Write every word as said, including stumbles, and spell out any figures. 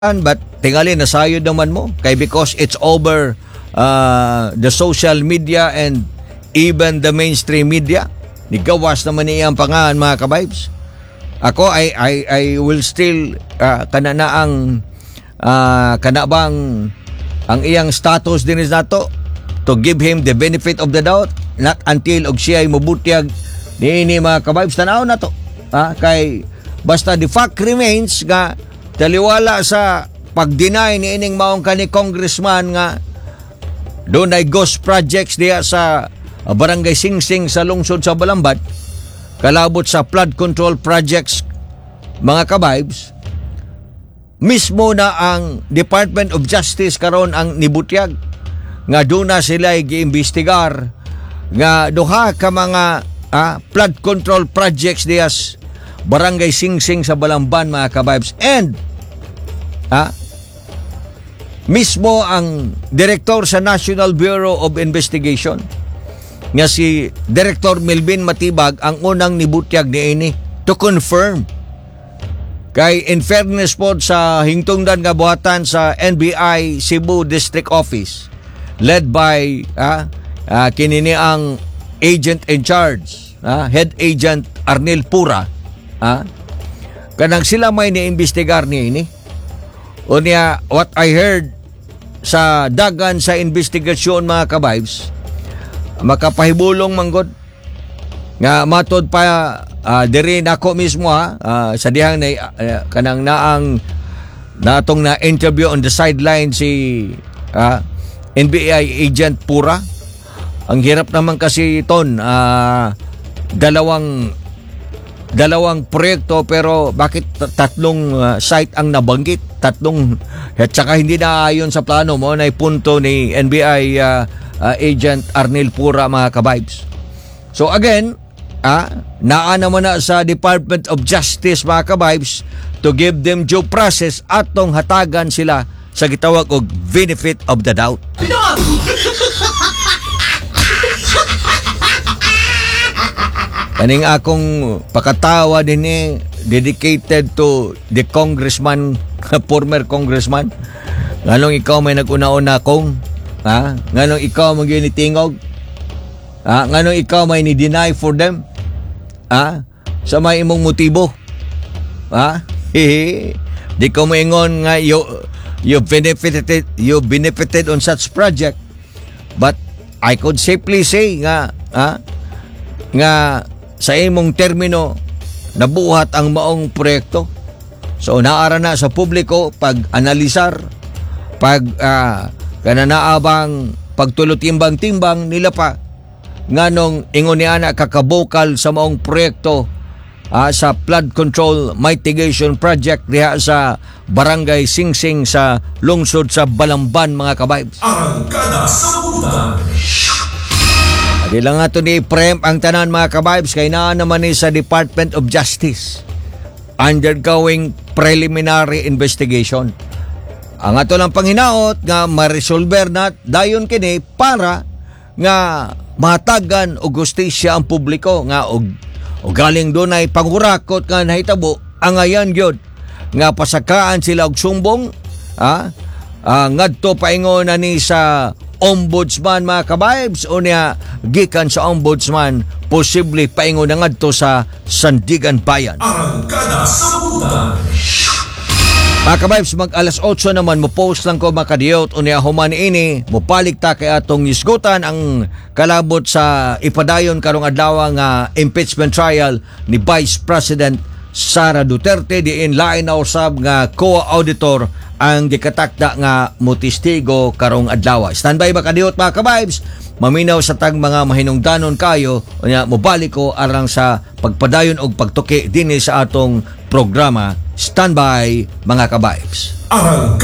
But tingali nasayod naman mo kay because it's over uh, the social media and even the mainstream media. Nigawas naman niyang pangahan mga kabibes. Ako I I I will still uh, kana na ang uh, kana bang ang iyang status din is nato to give him the benefit of the doubt not until og siya ay mobutyag niini mga kabibes. Tanaw na to. Ha? Kay basta the fact remains nga taliwala sa pag-deny ni ining maong kani congressman nga doon ay ghost projects diya sa uh, barangay Singsing sa lungsod sa Balambat, kalabot sa flood control projects mga kabibes. Mismo na ang Department of Justice karon ang nibutyag nga doon na sila gi-imbestigar nga duha ka mga ah, flood control projects diya sa barangay Singsing sa Balamban mga kabibes. And ha? Mismo ang direktor sa National Bureau of Investigation nga si Director Melvin Matibag ang unang nibutyag niini to confirm. Kay in fairness po sa hingtungdan nga buhatan sa N B I Cebu District Office led by ah, ah, kinini ang agent in charge, ah, head agent Arnel Pura, ah, kanang sila may niimbestigar niini. Unya, what I heard sa dagan sa investigasyon mga kabibes, makapahibulong manggod nga matod pa uh, diri nako mismo ha uh, sa dihang na uh, kanang naang natong na interview on the sideline si uh, N B I agent Pura. Ang hirap naman kasi ton uh, dalawang dalawang proyekto pero bakit tatlong uh, site ang nabanggit, tatlong at saka hindi na ayon sa plano mo na punto ni N B I uh, uh, agent Arnel Pura mga kabibes. So again, ah, naa naman na sa Department of Justice mga kabibes to give them due process atong hatagan sila sa gitawag og benefit of the doubt. Kaning akong pakatawa din eh, dedicated to the congressman, former congressman. Nganong ikaw may nag-una-una kong, ha? Nganong ikaw mag-initingog, ha? Nganong ikaw may ni-deny for them, ha? Sa may imong motibo, ha? Hehe. Di ko maingon nga you, you benefited, you benefited on such project. But I could safely say nga, ha? Nga sa imong termino nabuhat ang maong proyekto. So naara na sa publiko pag-analisar, pag uh, kananaabang pagtulot-timbang-timbang nila pa nganong ingon ni ana kakabukal sa maong proyekto uh, sa flood control mitigation project diha sa barangay Singsing sa lungsod sa Balamban mga kabibes. Arangkada sa Butan. Di lang nga ito ni Prem ang tanan mga kabibes kay naa naman ni sa Department of Justice undergoing preliminary investigation. Ang ato lang panghinaot nga ma-resolver na dayon kini para nga mahatagan og hustisya ang publiko nga og, og galing dunay pangurakot nga nahitabo ang ayan gyud nga pasakaan sila og sumbong, ha? Ah, ngadto paingon na ni sa ombudsman mga kabibes o niya gikan sa ombudsman posible paingon na ngadto sa Sandigan Bayan. Arangkada sa Butan. Mga kabibes, mag alas otso naman mo post lang ko makadiyot o niya human ini mupalig ta kay atong isgutan ang kalabot sa ipadayon karong adlaw nga impeachment trial ni Vice President Sara Duterte diin lain na usab nga co-auditor ang gikatakda nga motistigo karong adlaw. Standby ba kadiyot mga kabibes? Maminaw sa tag mga mahinungdanon kayo o niya mobalik ko arang sa pagpadayon og pagtuki dinhi sa atong programa. Standby mga kabibes. Arangkada